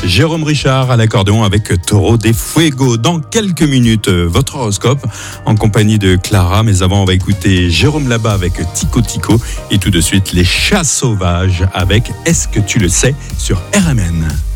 Jérôme Richard à l'accordéon avec Toro de Fuego. Dans quelques minutes, votre horoscope en compagnie de Clara. Mais avant, on va écouter Jérôme Labat avec Tico Tico. Et tout de suite, les chats sauvages avec Est-ce que tu le sais sur RMN.